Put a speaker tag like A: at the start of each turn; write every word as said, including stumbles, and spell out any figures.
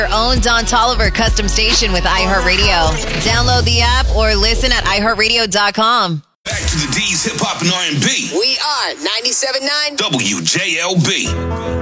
A: Your own Don Tolliver custom station with iHeartRadio. Download the app or listen at i heart radio dot com.
B: Back to the D's Hip Hop and R and B.
C: We are ninety-seven point nine
B: W J L B.